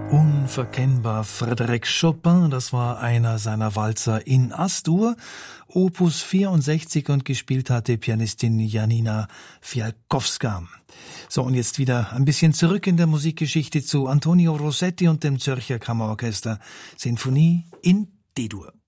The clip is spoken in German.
Unverkennbar Frédéric Chopin, das war einer seiner Walzer in As-Dur, Opus 64, und gespielt hat die Pianistin Janina Fialkowska. So, und jetzt wieder ein bisschen zurück in der Musikgeschichte zu Antonio Rossetti und dem Zürcher Kammerorchester. Sinfonie in D-Dur.